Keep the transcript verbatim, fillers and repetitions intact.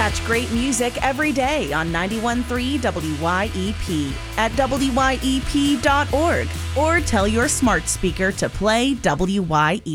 Catch great music every day on ninety-one point three W Y E P at W Y E P dot org or tell your smart speaker to play W Y E P.